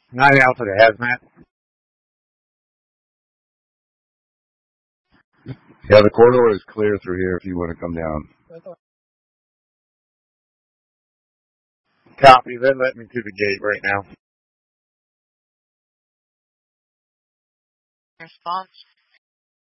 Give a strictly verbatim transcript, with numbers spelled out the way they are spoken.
Nine Alpha to Hazmat. Yeah, the corridor is clear through here if you want to come down. Copy. Then let me to the gate right now. Response